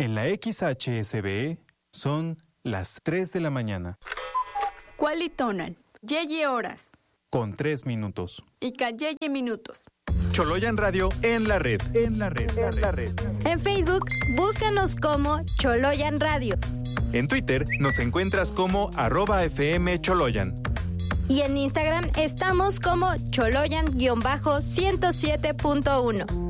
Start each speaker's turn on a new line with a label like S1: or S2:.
S1: En la XHSB son las 3 de la mañana.
S2: Cualitonal, Yeye horas.
S1: Con 3 minutos.
S2: Y Cayeye minutos.
S1: Choloyan Radio en la red. En
S3: Facebook, búscanos como Choloyan Radio.
S1: En Twitter nos encuentras como @FM Choloyan.
S3: Y en Instagram estamos como Choloyan-107.1.